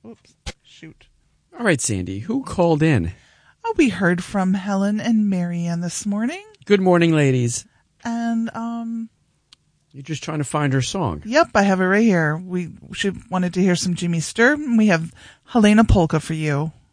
Oops. Shoot. All right, Sandy, who called in? Oh, we heard from Helen and Marianne this morning. Good morning, ladies. And, You're just trying to find her song. Yep, I have it right here. We wanted to hear some Jimmy Sturr, and we have Helena Polka for you.